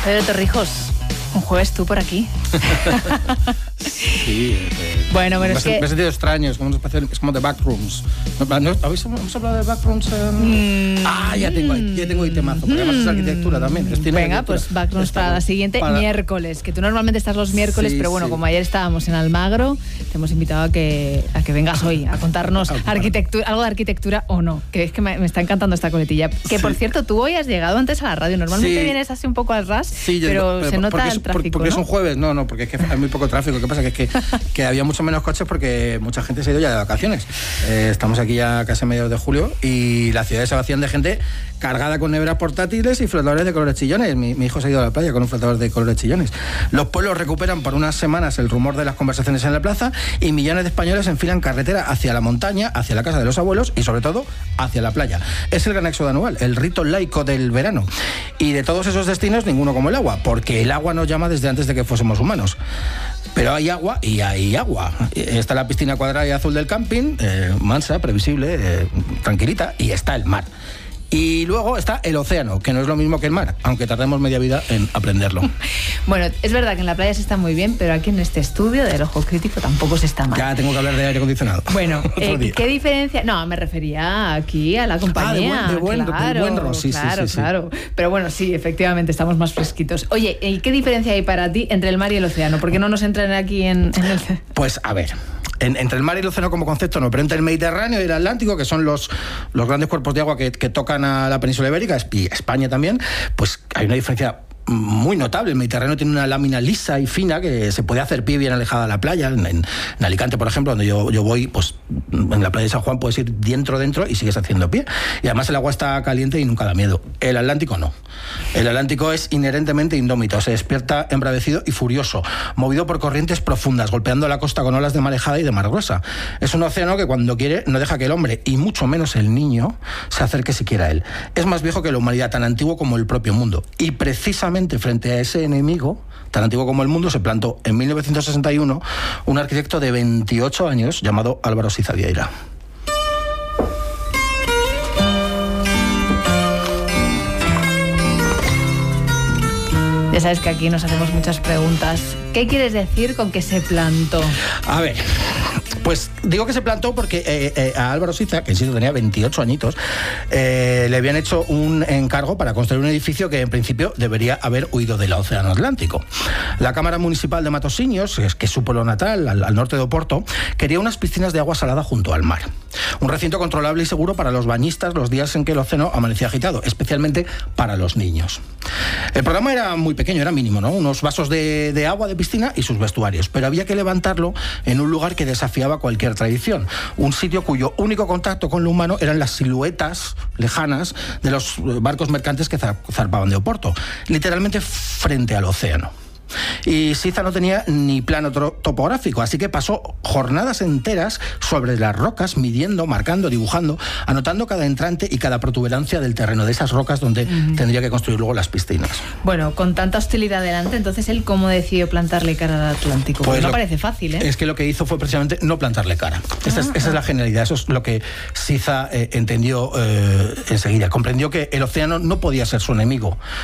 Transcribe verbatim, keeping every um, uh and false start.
Pedro Torrijos, un jueves tú por aquí. Sí, eh, bueno, bueno, me, es que... me he sentido extraño, es como, una especie, es como de Backrooms. ¿No, ¿Habéis hemos hablado de Backrooms? En... Mm, ah, ya tengo, ya tengo ahí temazo, porque además es arquitectura también. Es Venga, pues Backrooms para la siguiente para... miércoles, que tú normalmente estás los miércoles, sí, pero bueno, sí. Como ayer estábamos en Almagro, te hemos invitado a que, a que vengas hoy a contarnos arquitectura, algo de arquitectura o no, que es que me, me está encantando esta coletilla. Que sí. Por cierto, tú hoy has llegado antes a la radio, normalmente sí. Vienes así un poco al ras, sí, pero, pero se nota el tráfico, Porque ¿no? es un jueves, no, no, porque es que hay muy poco tráfico. ¿Qué pasa? Que es que, que había mucho menos coches porque mucha gente se ha ido ya de vacaciones. Eh, estamos aquí ya casi a mediados de julio y las ciudades se vacían de gente cargada con neveras portátiles y flotadores de colores chillones. Mi, mi hijo se ha ido a la playa con un flotador de colores chillones. Los pueblos recuperan por unas semanas el rumor de las conversaciones en la plaza y millones de españoles enfilan carretera hacia la montaña, hacia la casa de los abuelos y sobre todo hacia la playa. Es el gran éxodo anual, el rito laico del verano. Y de todos esos destinos, ninguno como el agua, porque el agua nos llama desde antes de que fuésemos humanos. Pero hay agua y hay agua. Está la piscina cuadrada y azul del camping, eh, mansa, previsible, eh, tranquilita, y está el mar. Y luego está el océano, que no es lo mismo que el mar, aunque tardemos media vida en aprenderlo. Bueno, es verdad que en la playa se está muy bien, pero aquí en este estudio del Ojo Crítico tampoco se está mal. Ya tengo que hablar de aire acondicionado. Bueno, eh, ¿qué diferencia? No, me refería aquí a la compañía. Ah, de buen, de buen, claro, de buen ro, sí, claro, sí, sí, claro. sí. Pero bueno, sí, efectivamente, estamos más fresquitos. Oye, ¿y qué diferencia hay para ti entre el mar y el océano? ¿Por qué no nos entran aquí en, en el...? Pues, a ver... En, entre el mar y el océano como concepto no, pero entre el Mediterráneo y el Atlántico, que son los, los grandes cuerpos de agua que, que tocan a la península ibérica y España también, pues hay una diferencia muy notable. El Mediterráneo tiene una lámina lisa y fina que se puede hacer pie bien alejada de la playa. En, en, en Alicante, por ejemplo, donde yo, yo voy, pues en la playa de San Juan puedes ir dentro, dentro y sigues haciendo pie. Y además el agua está caliente y nunca da miedo. El Atlántico no. El Atlántico es inherentemente indómito, se despierta embravecido y furioso, movido por corrientes profundas, golpeando la costa con olas de marejada y de mar gruesa. Es un océano que cuando quiere no deja que el hombre, y mucho menos el niño, se acerque siquiera a él. Es más viejo que la humanidad, tan antiguo como el propio mundo. Y precisamente frente a ese enemigo, tan antiguo como el mundo, se plantó en mil novecientos sesenta y uno un arquitecto de veintiocho años llamado Álvaro Siza Vieira. Ya sabes que aquí nos hacemos muchas preguntas. ¿Qué quieres decir con que se plantó? A ver, pues digo que se plantó porque eh, eh, a Álvaro Siza, que insisto tenía veintiocho añitos, eh, le habían hecho un encargo para construir un edificio que en principio debería haber huido del océano Atlántico. La Cámara Municipal de Matosiños, que es su pueblo natal, al, al norte de Oporto, quería unas piscinas de agua salada junto al mar. Un recinto controlable y seguro para los bañistas los días en que el océano amanecía agitado, especialmente para los niños. El programa era muy pequeño, era mínimo, ¿no? Unos vasos de, de agua de piscina y sus vestuarios, pero había que levantarlo en un lugar que desafiaba cualquier tradición, un sitio cuyo único contacto con lo humano eran las siluetas lejanas de los barcos mercantes que zarpaban de Oporto, literalmente frente al océano. Y Siza no tenía ni plano topográfico, así que pasó jornadas enteras sobre las rocas, midiendo, marcando, dibujando, anotando cada entrante y cada protuberancia del terreno de esas rocas donde uh-huh. tendría que construir luego las piscinas. Bueno, con tanta hostilidad delante, entonces él ¿cómo decidió plantarle cara al Atlántico? Pues no lo, parece fácil, ¿eh? Es que lo que hizo fue precisamente no plantarle cara. Esa, ah, es, esa ah. es la genialidad, eso es lo que Siza eh, entendió eh, enseguida. Comprendió que el océano no podía ser su enemigo,